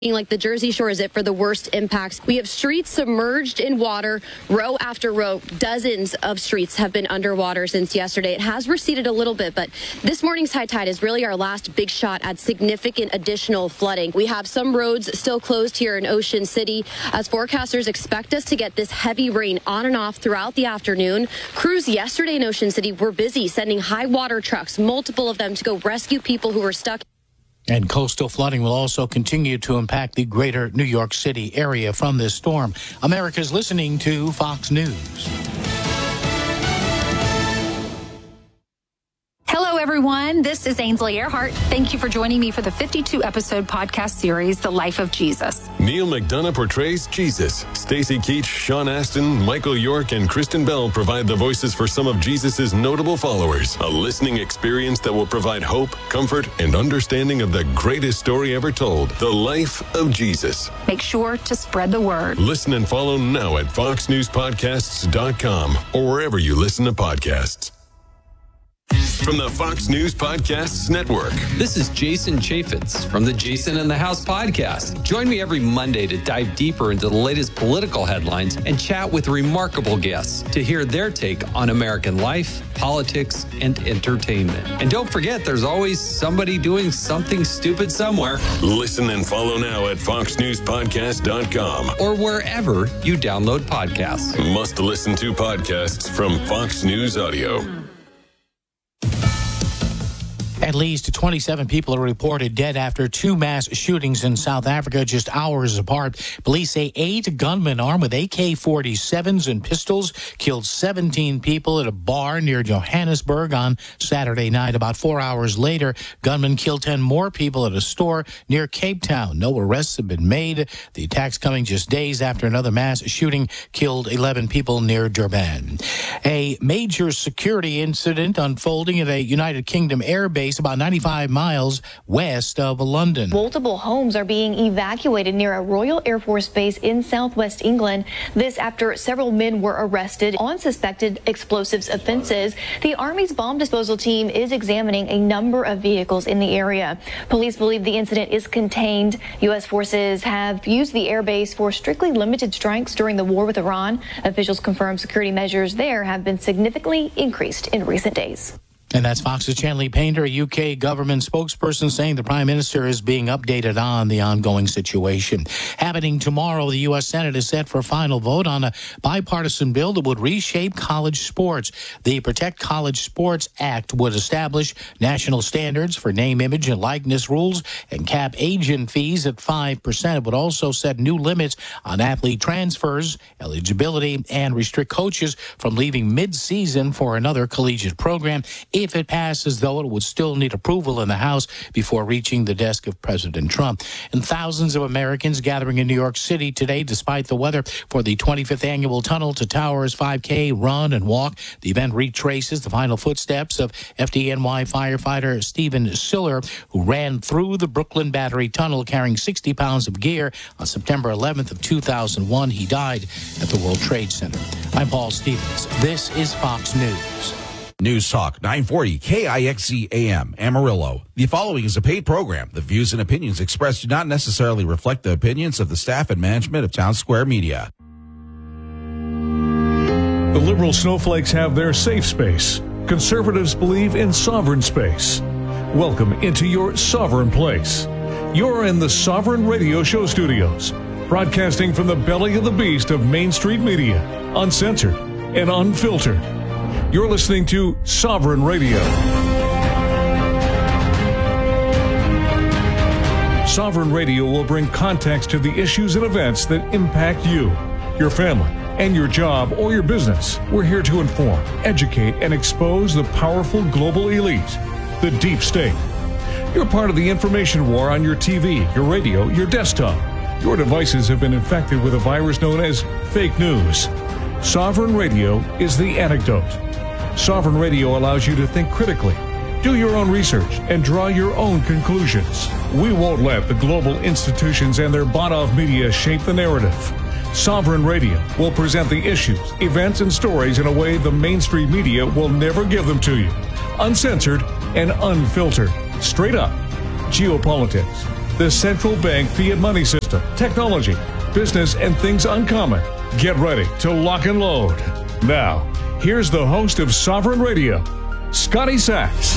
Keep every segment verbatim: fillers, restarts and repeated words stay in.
Like the Jersey Shore is it for the worst impacts. We have streets submerged in water, row after row. Dozens of streets have been underwater since yesterday. It has receded a little bit, but this morning's high tide is really our last big shot at significant additional flooding. We have some roads still closed here in Ocean City as forecasters expect us to get this heavy rain on and off throughout the afternoon. Crews yesterday in Ocean City were busy sending high water trucks, multiple of them, to go rescue people who were stuck. And coastal flooding will also continue to impact the greater New York City area from this storm. America's listening to Fox News. Hello, everyone. This is Ainsley Earhart. Thank you for joining me for the fifty-two episode podcast series, The Life of Jesus. Neil McDonough portrays Jesus. Stacey Keach, Sean Astin, Michael York, and Kristen Bell provide the voices for some of Jesus' notable followers. A listening experience that will provide hope, comfort, and understanding of the greatest story ever told, The Life of Jesus. Make sure to spread the word. Listen and follow now at fox news podcasts dot com or wherever you listen to podcasts. From the Fox News Podcasts Network. This is Jason Chaffetz from the Jason in the House podcast. Join me every Monday to dive deeper into the latest political headlines and chat with remarkable guests to hear their take on American life, politics, and entertainment. And don't forget, there's always somebody doing something stupid somewhere. Listen and follow now at fox news podcast dot com or wherever you download podcasts. Must listen to podcasts from Fox News Audio. At least twenty-seven people are reported dead after two mass shootings in South Africa just hours apart. Police say eight gunmen armed with A K forty-sevens and pistols killed seventeen people at a bar near Johannesburg on Saturday night. About four hours later, gunmen killed ten more people at a store near Cape Town. No arrests have been made. The attacks coming just days after another mass shooting killed eleven people near Durban. A major security incident unfolding at a United Kingdom air base about ninety-five miles west of London. Multiple homes are being evacuated near a Royal Air Force base in southwest England. This after several men were arrested on suspected explosives offenses. The Army's bomb disposal team is examining a number of vehicles in the area. Police believe the incident is contained. U S forces have used the air base for strictly limited strikes during the war with Iran. Officials confirm security measures there have been significantly increased in recent days. And that's Fox's Chanley Painter, a U K government spokesperson, saying the Prime Minister is being updated on the ongoing situation. Happening tomorrow, the U S Senate is set for a final vote on a bipartisan bill that would reshape college sports. The Protect College Sports Act would establish national standards for name, image, and likeness rules and cap agent fees at five percent. It would also set new limits on athlete transfers, eligibility, and restrict coaches from leaving mid-season for another collegiate program. If it passes, though, it would still need approval in the House before reaching the desk of President Trump. And thousands of Americans gathering in New York City today, despite the weather, for the twenty-fifth annual Tunnel to Towers five K run and walk. The event retraces the final footsteps of F D N Y firefighter Stephen Siller, who ran through the Brooklyn Battery Tunnel carrying sixty pounds of gear on September eleventh of two thousand one. He died at the World Trade Center. I'm Paul Stevens. This is Fox News. News Talk nine forty K I X Z A M, Amarillo. The following is a paid program. The views and opinions expressed do not necessarily reflect the opinions of the staff and management of Town Square Media. The liberal snowflakes have their safe space. Conservatives believe in sovereign space. Welcome into your sovereign place. You're in the Sovereign Radio Show studios, broadcasting from the belly of the beast of Main Street Media, uncensored and unfiltered. You're listening to Sovereign Radio. Sovereign Radio will bring context to the issues and events that impact you, your family, and your job or your business. We're here to inform, educate, and expose the powerful global elite, the deep state. You're part of the information war on your T V, your radio, your desktop. Your devices have been infected with a virus known as fake news. Sovereign Radio is the antidote. Sovereign Radio allows you to think critically, do your own research, and draw your own conclusions. We won't let the global institutions and their bought-off media shape the narrative. Sovereign Radio will present the issues, events, and stories in a way the mainstream media will never give them to you. Uncensored and unfiltered. Straight up. Geopolitics, the central bank fiat money system, technology, business, and things uncommon. Get ready to lock and load. Now, here's the host of Sovereign Radio, Scotty Sachs.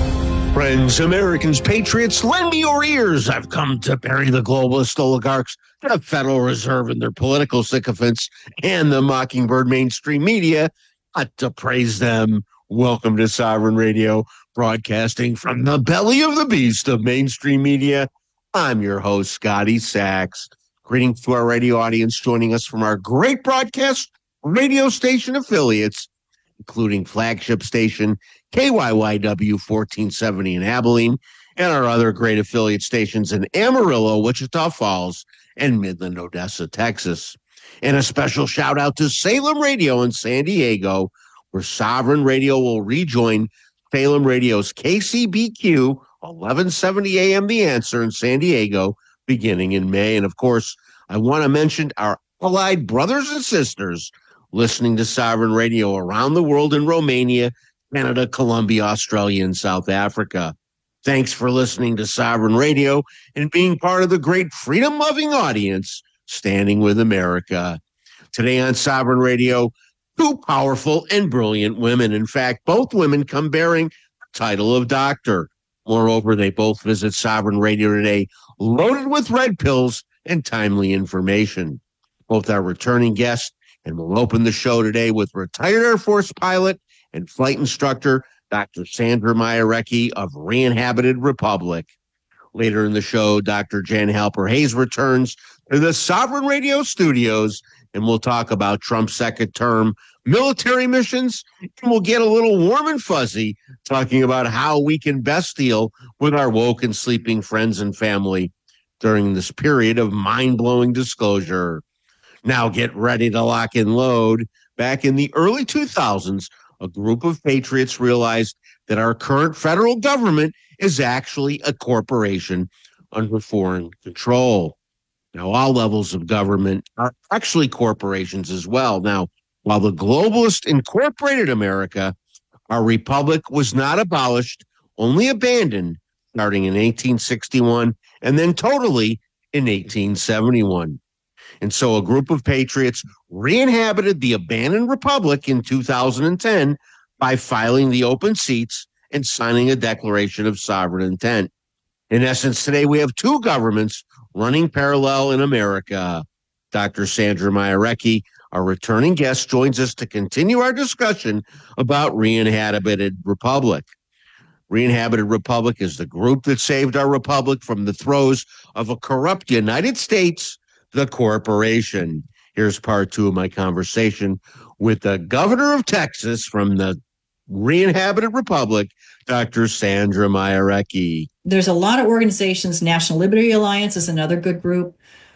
Friends, Americans, patriots, lend me your ears. I've come to bury the globalist oligarchs, the Federal Reserve and their political sycophants, and the Mockingbird mainstream media, not to praise them. Welcome to Sovereign Radio, broadcasting from the belly of the beast of mainstream media. I'm your host, Scotty Sachs. Greetings to our radio audience joining us from our great broadcast radio station affiliates, including flagship station K Y Y W fourteen seventy in Abilene, and our other great affiliate stations in Amarillo, Wichita Falls, and Midland, Odessa, Texas. And a special shout out to Salem Radio in San Diego, where Sovereign Radio will rejoin Salem Radio's K C B Q eleven seventy A M The Answer in San Diego beginning in May. And of course, I want to mention our allied brothers and sisters listening to Sovereign Radio around the world in Romania, Canada, Colombia, Australia, and South Africa. Thanks for listening to Sovereign Radio and being part of the great freedom-loving audience standing with America. Today on Sovereign Radio, two powerful and brilliant women. In fact, both women come bearing the title of doctor. Moreover, they both visit Sovereign Radio today loaded with red pills and timely information. Both are returning guests, and we'll open the show today with retired Air Force pilot and flight instructor Doctor Sandra Mayarecki of Re-Inhabited Republic. Later in the show, Doctor Jan Halper-Hayes returns to the Sovereign Radio studios, and we'll talk about Trump's second term military missions, and we'll get a little warm and fuzzy talking about how we can best deal with our woke and sleeping friends and family during this period of mind-blowing disclosure. Now get ready to lock and load. Back in the early two thousands, a group of patriots realized that our current federal government is actually a corporation under foreign control. Now, all levels of government are actually corporations as well. Now, while the globalists incorporated America, our republic was not abolished, only abandoned, starting in eighteen sixty-one and then totally in eighteen seventy-one. And so a group of patriots re-inhabited the abandoned republic in two thousand ten by filing the open seats and signing a declaration of sovereign intent. In essence, today we have two governments running parallel in America. Doctor Sandra Mayarecki, our returning guest, joins us to continue our discussion about Re-Inhabited Republic. Re-Inhabited Republic is the group that saved our republic from the throes of a corrupt United States, the corporation. Here's part two of my conversation with the governor of Texas from the Re-Inhabited Republic, Doctor Sandra Mayarecki. There's a lot of organizations. National Liberty Alliance is another good group.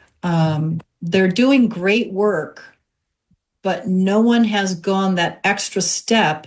Um, they're doing great work, but no one has gone that extra step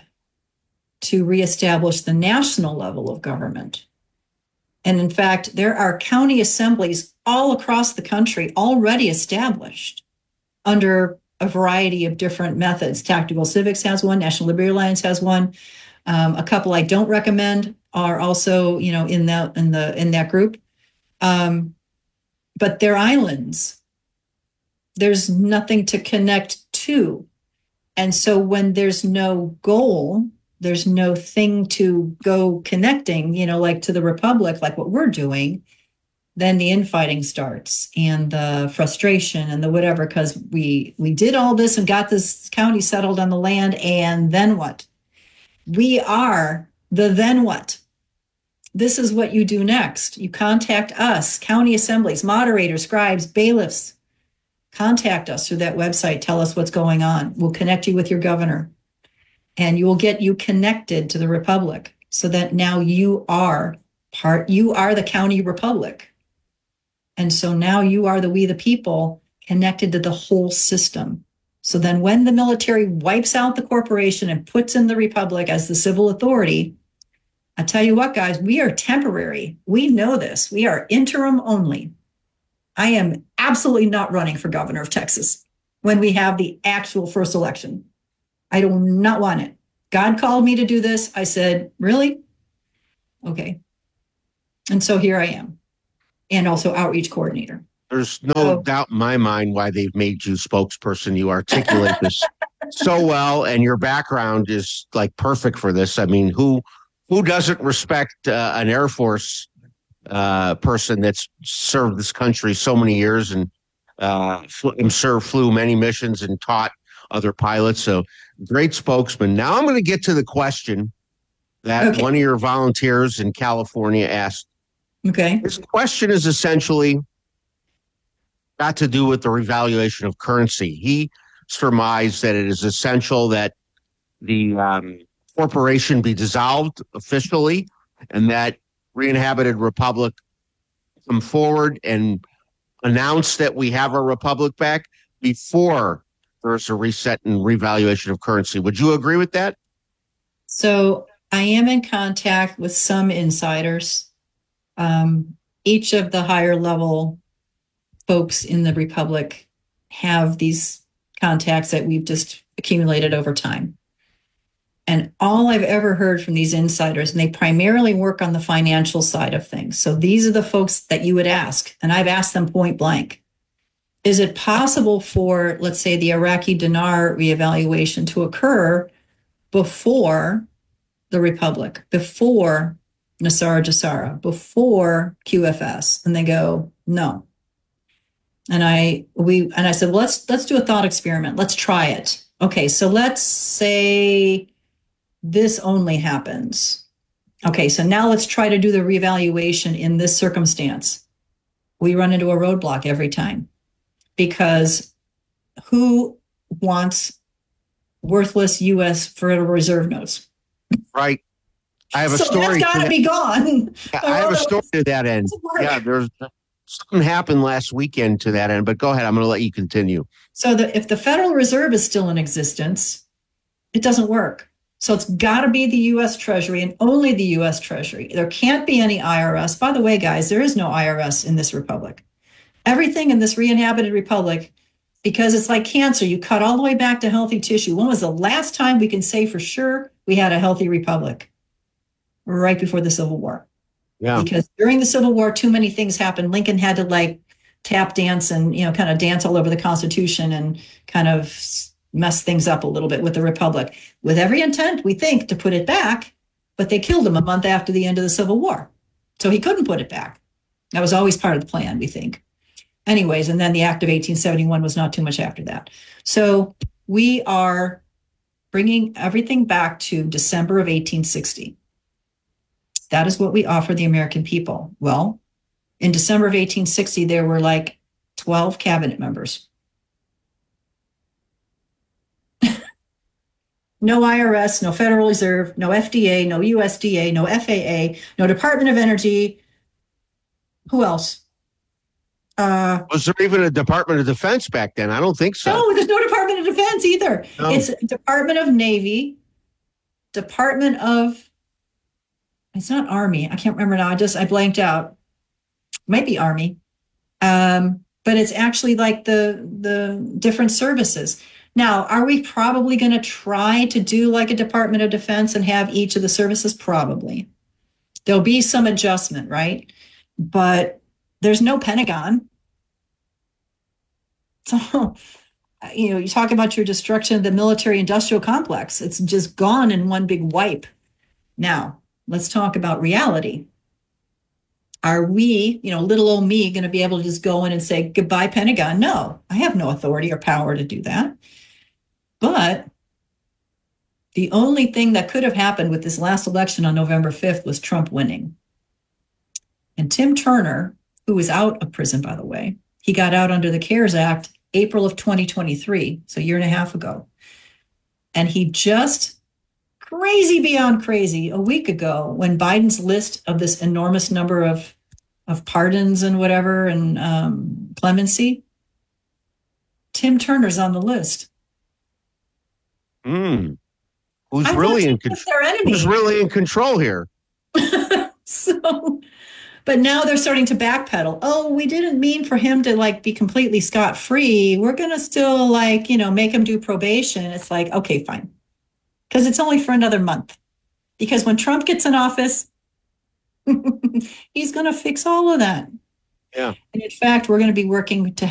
to reestablish the national level of government. And in fact, there are county assemblies all across the country already established under a variety of different methods. Tactical Civics has one, National Liberty Alliance has one. Um, a couple I don't recommend are also, you know, in that in the in that group. Um, but they're islands. There's nothing to connect to. And so when there's no goal, there's no thing to go connecting, you know, like to the Republic, like what we're doing, then the infighting starts and the frustration and the whatever, because we we did all this and got this county settled on the land, and then what? We are the then what? This is what you do next. You contact us, county assemblies, moderators, scribes, bailiffs. Contact us through that website. Tell us what's going on. We'll connect you with your governor, and you will get you connected to the Republic so that now you are part, you are the county republic. And so now you are the we the people connected to the whole system. So then when the military wipes out the corporation and puts in the republic as the civil authority, I tell you what, guys, we are temporary. We know this. We are interim only. I am absolutely not running for governor of Texas when we have the actual first election. I do not want it. God called me to do this. I said, really? Okay. And so here I am. and also outreach coordinator. There's no So- doubt in my mind why they've made you spokesperson. You articulate this so well, and your background is like perfect for this. I mean, who who doesn't respect uh, an Air Force uh, person that's served this country so many years and uh, fl- served, flew many missions and taught other pilots? So great spokesman. Now I'm going to get to the question that Okay. one of your volunteers in California asked. Okay. This question is essentially got to do with the revaluation of currency. He surmised that it is essential that the um, corporation be dissolved officially and that Re-Inhabited Republic come forward and announce that we have our republic back before there's a reset and revaluation of currency. Would you agree with that? So I am in contact with some insiders. Um, each of the higher level folks in the Republic have these contacts that we've just accumulated over time. And all I've ever heard from these insiders, and they primarily work on the financial side of things. So these are the folks that you would ask, and I've asked them point blank. Is it possible for, let's say, the Iraqi dinar reevaluation to occur before the Republic, before Nasara Jassara, before Q F S? And they go, no. And I we and I said, well, let's let's do a thought experiment. Let's try it. Okay, so let's say this only happens. Okay, so now let's try to do the reevaluation in this circumstance. We run into a roadblock every time, because who wants worthless U S Federal Reserve notes? Right. I have a so story. that's got to that- be gone. Yeah, I have a story to that end. Doesn't work. Yeah, there's something happened last weekend to that end, but go ahead. I'm going to let you continue. So that if the Federal Reserve is still in existence, it doesn't work. So it's got to be the U S Treasury and only the U S Treasury. There can't be any I R S. By the way, guys, there is no I R S in this republic. Everything in this re-inhabited republic, because it's like cancer, you cut all the way back to healthy tissue. When was the last time we can say for sure we had a healthy republic? Right before the Civil War. Yeah. Because during the Civil War, too many things happened. Lincoln had to like tap dance and, you know, kind of dance all over the Constitution and kind of mess things up a little bit with the Republic, with every intent, we think, to put it back. But they killed him a month after the end of the Civil War. So he couldn't put it back. That was always part of the plan, we think. Anyways, and then the Act of eighteen seventy-one was not too much after that. So we are bringing everything back to December of eighteen sixty. That is what we offer the American people. Well, in December of eighteen sixty, there were like twelve cabinet members. No I R S, no Federal Reserve, no F D A, no U S D A, no F A A, no Department of Energy. Who else? Uh, Was there even a Department of Defense back then? I don't think so. no, there's no Department of Defense either. No. It's Department of Navy, Department of, it's not Army. I can't remember now. I just, I blanked out. Might be Army. Um, but it's actually like the, the different services. Now, are we probably going to try to do like a Department of Defense and have each of the services? Probably. There'll be some adjustment, right? But there's no Pentagon. So, you know, you talk about your destruction of the military industrial complex. It's just gone in one big wipe. Now, let's talk about reality. Are we, you know, little old me, going to be able to just go in and say, goodbye, Pentagon? No, I have no authority or power to do that. But the only thing that could have happened with this last election on November fifth was Trump winning. And Tim Turner, who was out of prison, by the way, he got out under the CARES Act April of twenty twenty-three, so a year and a half ago. And he just, crazy beyond crazy, a week ago, when Biden's list of this enormous number of, of pardons and whatever and um, clemency, Tim Turner's on the list. Hmm. Who's I thought really in Tim was control? their enemy. Who's really in control here? So, but now they're starting to backpedal. Oh, we didn't mean for him to like be completely scot-free. We're going to still like, you know, make him do probation. It's like, okay, fine. Because it's only for another month. Because when Trump gets in office, he's going to fix all of that. Yeah. And in fact, we're going to be working to